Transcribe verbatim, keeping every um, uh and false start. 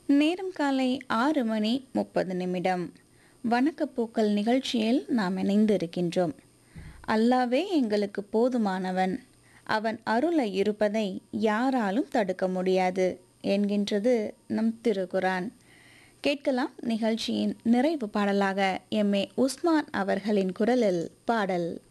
நேரம் காலை ஆறு மணி முப்பது நிமிடம். வணக்கப்பூக்கள் நிகழ்ச்சியில் நாம் இணைந்து இருக்கின்றோம். அல்லாவே எங்களுக்கு போதுமானவன், அவன் அருளை இருப்பதை யாராலும் தடுக்க முடியாது என்கின்றது நம் திருக்குரான். கேட்கலாம் நிகழ்ச்சியின் நிறைவு பாடலாக எம் ஏ உஸ்மான் அவர்களின் குரலில் பாடல்.